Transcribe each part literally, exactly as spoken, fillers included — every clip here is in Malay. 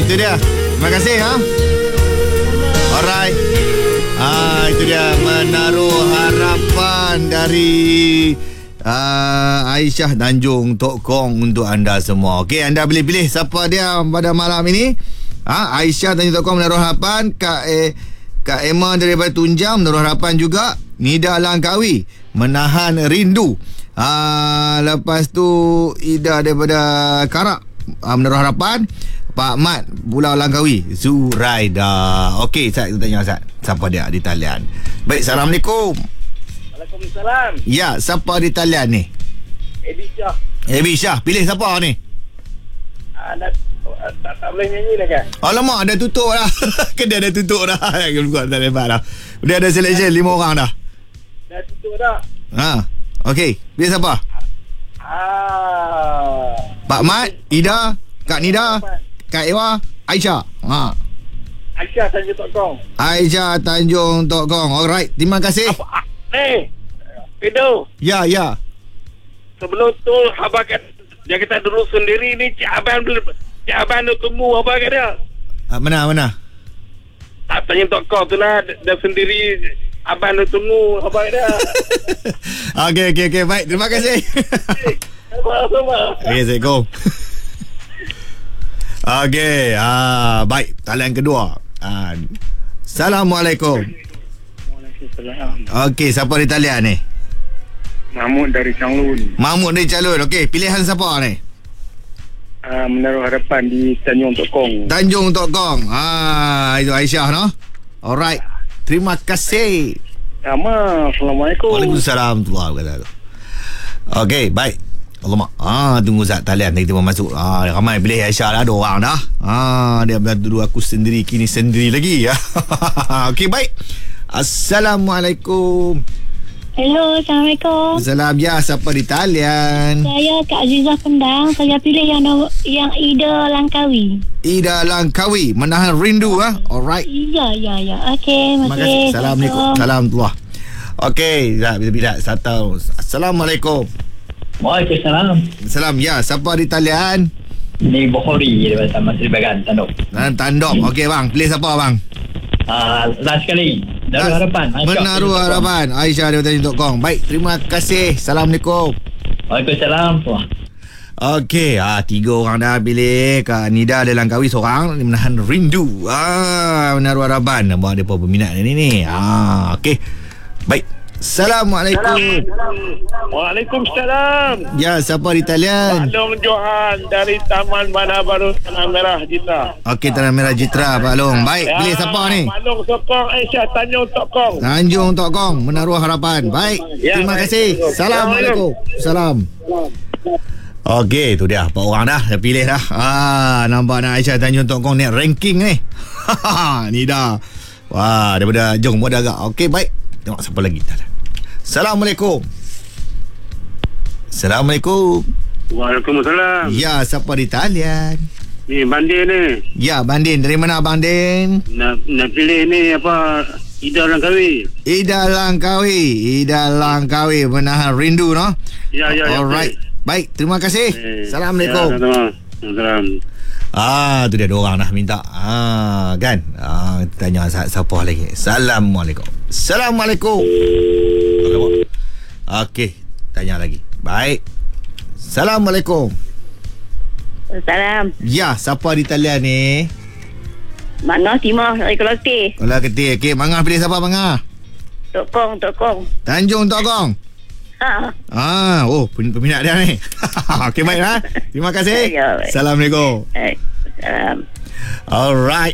Okey, itu dia. Terima kasih ha. Alright. Ah, itu dia menaruh harapan dari uh, Aisyah Tanjung Tok Kong untuk anda semua. Okey, anda boleh pilih siapa dia pada malam ini. Ha, Aisyah Tanjung Tok Kong menaruh harapan, Kak eh, Kak Emma daripada Tunjang menaruh harapan juga, Nida Langkawi menahan rindu. Ah, lepas tu Ida daripada Karak ah, menaruh harapan, Pak Mat Pulau Langkawi, Zuraida. Okey, saya tanya Ustaz, siapa dia di talian? Baik, Assalamualaikum. Waalaikumsalam. Ya, siapa di talian ni? Ebi Syah. Ebi Syah, pilih siapa ni? Ah, tak, tak, tak boleh nyanyi dah kan? Alamak, dah tutup dah. Kedai dah tutup dah. Bukan, tak lebat dah. Dia ada selection lima orang dah. Dah tutup dah. Ha, okey, pilih siapa? Ah. Pak Mat, Ida, Kak Nida, Kak Ewa, Aisyah. Ha. Aisyah Tanjung Tok Kong. Aisyah Tanjung Tok Kong. Alright, terima kasih. Apa? Ah, eh, Fido. Ya, ya. Sebelum tu abang kata dia kata dulu sendiri ni Cik Abang Cik Abang nak tunggu abang kata dia. Ah, mana, mana? Tak Tanjung Tok Kong tu lah, dia sendiri abang nak tunggu abang kata. Okey, okey, okey. Baik, terima kasih. Sama-sama. Okey, Assalamualaikum. Okey, ah, baik. Talian kedua. Ah, Assalamualaikum. Waalaikumsalam. Okey, siapa di talian ni? Mahmud dari Changlun. Mahmud dari Calon. Okey, pilihan siapa ni? Uh, menaruh harapan di Tanjung Tok Kong. Tanjung Tok Kong. Ah, itu Aisyah, no? Alright. Terima kasih. Sama. Assalamualaikum. Waalaikumsalam warahmatullahi wabarakatuh. Okey, baik. Alamak. Ah, tunggu Zat talian tadi kita masuk. Ah, ramai pilih Aisyah dah, ada orang dah. Ah, dia dulu aku sendiri kini sendiri lagi ya. Okey, baik. Assalamualaikum. Hello, Assalamualaikum. Salam ya, siapa di talian? Saya Kak Azizah Pendang. Saya pilih yang yang Ida Langkawi. Ida Langkawi menahan rindu ah. Alright. Ya, ya, ya. Okey, Terima kasih. Assalamualaikum. Assalamualaikum. Okey, dah bila-bila satu. Assalamualaikum. Waalaikumsalam. Salam ya, siapa di talian? Ni Bukhari daripada Taman Seri Bagan, Tanduk. Dan Tanduk. Okey bang, pilih siapa bang? Ah, uh, last sekali. Menaruh harapan. Menaruh harapan. Aisyah daripada Tanjung Tok Kong. Baik, terima kasih. Assalamualaikum. Waalaikumsalam. Wah. Okey, ah tiga orang dah pilih. Kak Nida ada Langkawi seorang, menahan rindu. Ah, menaruh harapan. Nampak ada peminat ni ni. Ah, okey. Baik. Assalamualaikum. Waalaikumsalam. Ya, siapa di talian? Pak Long Johan dari Taman Bandar Baru Tanah Merah Jitra. Okey, Tanah Merah Jitra, Pak Long. Baik, Ya, pilih siapa ni? Pak Long sokong Aisyah Tanjung Tok Kong. Tanjung Tok Kong menaruh harapan. Baik, Ya, terima baik. kasih. Assalamualaikum. Salam. Okey, tu dia. Empat orang dah. Dah pilih dah. Ah, nampak nak Aisyah Tanjung Tok Kong ni ranking ni. Ni dah. Wah, daripada Jong pun dah agak. Okey, baik. Tengok siapa lagi. Assalamualaikum. Assalamualaikum. Waalaikumsalam. Ya, siapa di talian? Ni Bandin ni. Ya, Bandin. Dari mana Abang Din? Nak nak pilih ni apa? Ida Langkawi. Ida Langkawi. Ida Langkawi menahan rindu, no? Ya, ya, ya. Alright. Baik, terima kasih. Eh, Assalamualaikum. Ya, sama. Salam. Ah, tu dia dua orang dah minta. Ah, kan? Ah, tanya siapa lagi. Assalamualaikum. Assalamualaikum. Alamak. Okey, tanya lagi. Baik. Assalamualaikum. Salam. Ya, siapa di talian ni? Mana Timah dari Keloti. Olah ketik. Okey, Mangah pilih siapa Mangah? Tok Kong, Tok Kong. Tanjung Tok Kong. Ha. Ah, oh, peminat dia ni. Okey, baiklah. Terima kasih. Ya, baik. Assalamualaikum. Eh, salam. Alright.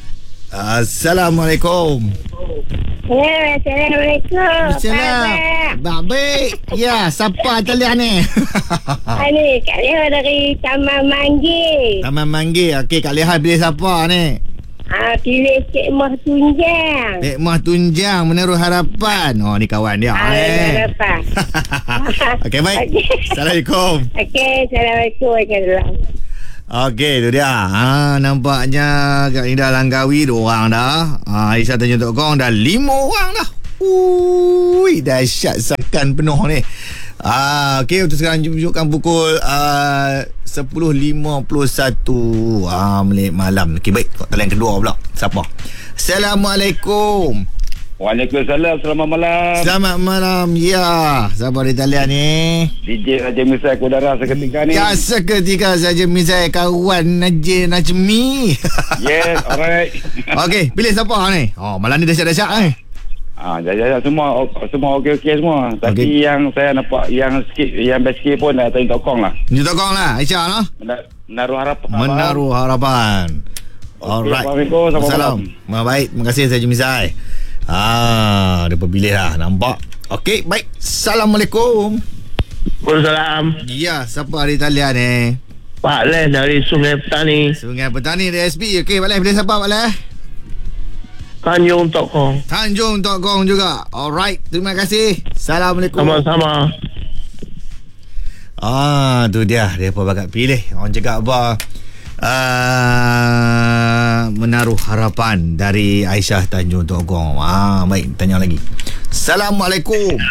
Assalamualaikum. Ya, Assalamualaikum. Assalamualaikum. Baik. Ya, siapa talian ni? Ini Kak Leha dari Taman Manggi. Taman Manggi. Okey, Kak Leha pilih siapa ni? Ah, pilih Cik Mah Tunjang. Dek Mah Tunjang menaruh harapan. Oh, ni kawan dia. Ah, eh. apa? Okey, baik. Okey. Assalamualaikum. Okey, Assalamualaikum warahmatullahi. Okey, tu dia. Ha, nampaknya Kak Nida Langkawi dua orang dah. Ha, Aisyah Tanjung Tok Kong dah lima orang dah. Ui, dahsyat sakan penuh ni. Ah, okey, untuk sekarang tunjukkan pukul uh, sepuluh lima puluh satu ah, menit malam. Okey, baik. Talian kedua pula. Siapa? Assalamualaikum. Waalaikumsalam. Selamat malam. Selamat malam. Ya, siapa di talian ni? D J Raja Misai Kudara seketika ni. Ya, seketika saja misal kawan Najib Najmi. Yes, alright. Okey, pilih siapa ni? Oh, malam ni dahsyat-dahsyat eh. Ah, jaya semua semua okey-okey semua. Tapi Okey. yang saya nampak yang sikit yang best sikit pun dah tadi tokong lah. Ni tokong lah, Aisyah lah. Mena- Menaruh harapan. Menaruh harapan. Alright. Assalamualaikum. Assalam. Baik, terima kasih Saja Misai. Ah, dia pilih lah, nampak. Okey, baik. Assalamualaikum. Waalaikumsalam. Ya, siapa di talian ni? Pak Les dari Sungai Petani, Sungai Petani D S P. Okey, Pak Leh, pilih siapa Pak Leh? Tanjung Tokong. Tanjung Tok Gong juga. Alright, terima kasih. Assalamualaikum. Sama-sama. Ah, tu dia. Dia apa bakat pilih. Orang cakap apa? Uh, menaruh harapan dari Aisyah Tanjung Tok Gong. Ah, baik, tanya lagi. Assalamualaikum.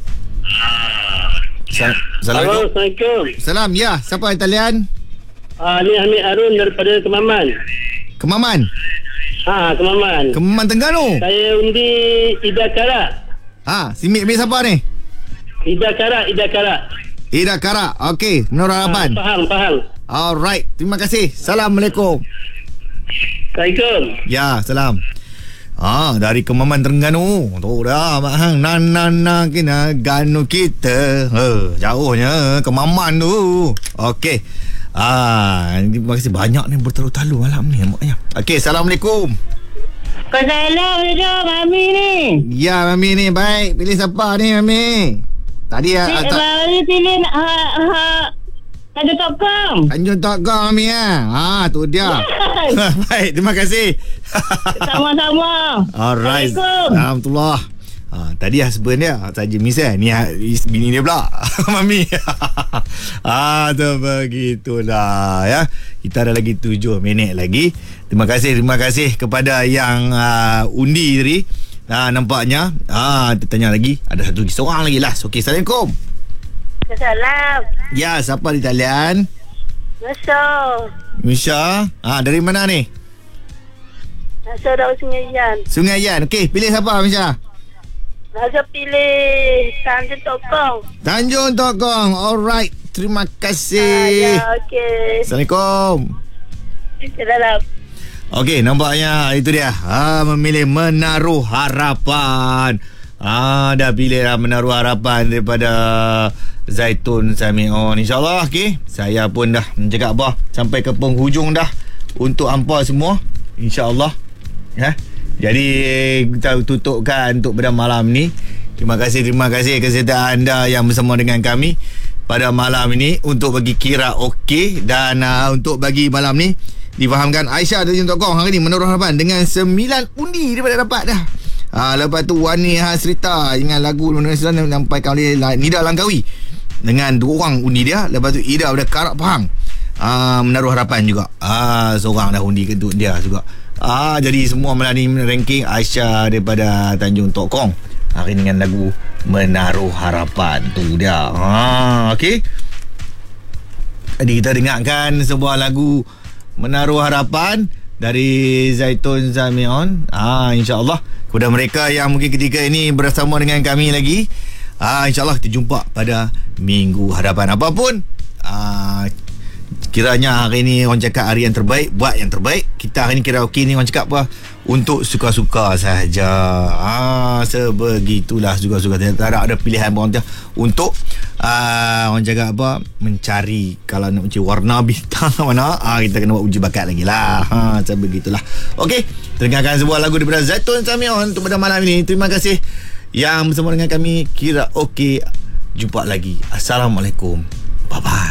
Sa- Assalamualaikum. Assalamualaikum. Salam, ya. Siapa Italian? Ah, ni Hamid Arun daripada Kemaman. Kemaman. Ha, Kemaman. Kemaman Terengganu. Saya undi Ida Kara. Ha, si Mik Mik siapa ni? Ida Kara, Ida Kara. Ida Kara. Okey, menaruh harapan. Ha, faham, faham. Alright, terima kasih. Assalamualaikum. Assalamualaikum. Ya, salam. Ah, dari Kemaman Terengganu. Tu dah, Mak Hang. Na na na kena ganu kita. Uh, jauhnya Kemaman tu. Okey. Ah, terima kasih banyak ni bertalu-talu malam ni maknya. Okey, assalamualaikum. Kesalah je Mami ni. Ya, Mami ni baik. Pilih siapa ni, Mami? Tadi ya. Si, baru pilih ha, ha, Tanjung Tokong. Tanjung Tok Gong, Mami ya. Ah, tu dia. Baik, terima kasih. Sama-sama. Alright. Assalamualaikum. Alhamdulillah. Ha, tadi husband dia Saja misal ni ha, bini dia pula. Mami. Ah, tu begitulah ya. Kita ada lagi tujuh minit lagi. Terima kasih, terima kasih kepada yang uh, undi tadi. Ah, nampaknya ah kita tanya lagi. Ada satu lagi seorang lagi lah. Okey, assalamualaikum. Salam. Ya, siapa di talian? Masya. Misha. Ah, dari mana ni? Masya dari Sungai Yan. Sungai Yan. Okey, pilih siapa Misha? Masya pilih Tanjung Tokong. Tanjung Tok Gong. Alright. Terima kasih. Ya, okey. Assalamualaikum. Salam. Okey, nampaknya itu dia. Ha, memilih menaruh harapan. Ah, dah pilih lah menaruh harapan daripada Zaitun Samion. InsyaAllah, okey. Saya pun dah cakap apa, sampai ke penghujung dah untuk hampa semua. InsyaAllah. Ya. Jadi kita tutupkan untuk pada malam ni. Terima kasih, terima kasih kesertaan anda yang bersama dengan kami pada malam ini untuk bagi kira okey dan uh, untuk bagi malam ni difahamkan Aisyah Tanjung Tok Gong hari ni menaruh harapan dengan sembilan undi daripada dapat dah. Ah, lepas tu Wani Hasrita dengan lagu Indonesia disampaikan oleh Nida Langkawi dengan dua orang undi dia. Lepas tu Ida daripada Karak Pahang ah, menaruh harapan juga. Ah, seorang dah undi untuk dia juga. Ah, jadi semua melani ranking Aisyah daripada Tanjung Tok Gong hari ni dengan lagu Menaruh Harapan tu dia. Ah, okey. Jadi kita dengarkan sebuah lagu Menaruh Harapan dari Zaitun Samion. Ah, insya-Allah kepada mereka yang mungkin ketika ini bersama dengan kami lagi, ah, insya-Allah kita jumpa pada minggu hadapan. Apapun ah, kiranya hari ni orang cakap hari yang terbaik, buat yang terbaik. Kita hari ni kira okey ni orang cakap apa, untuk suka-suka sahaja. Ah, sebegitulah suka-suka. Tak ada ada pilihan orang tu untuk ah, orang cakap apa, mencari kalau nak mencari warna bintang mana, ah, kita kena buat uji bakat lagi lah. Ha, sebegitulah. Okey, dengarkan sebuah lagu daripada Zaitun Samion untuk pada malam ini. Terima kasih yang bersama dengan kami. Kira okey. Jumpa lagi. Assalamualaikum. Bye bye.